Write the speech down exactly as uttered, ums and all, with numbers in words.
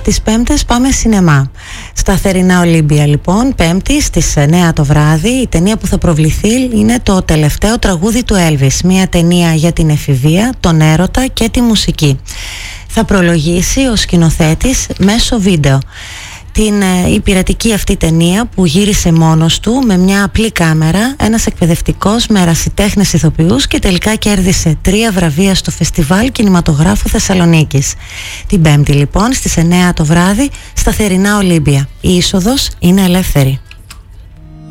Τις Πέμπτες πάμε σινεμά. Στα θερινά Ολύμπια λοιπόν, Πέμπτη στις εννιά το βράδυ, η ταινία που θα προβληθεί είναι το τελευταίο τραγούδι του Elvis. Μια ταινία για την εφηβεία, τον έρωτα και τη μουσική. Θα προλογίσει ο σκηνοθέτης μέσω βίντεο την ε, υπηρετική αυτή ταινία που γύρισε μόνος του με μια απλή κάμερα, ένας εκπαιδευτικός με ερασιτέχνες ηθοποιούς, και τελικά κέρδισε τρία βραβεία στο Φεστιβάλ Κινηματογράφου Θεσσαλονίκης. Την Πέμπτη λοιπόν στις εννιά το βράδυ στα θερινά Ολύμπια. Η είσοδος είναι ελεύθερη.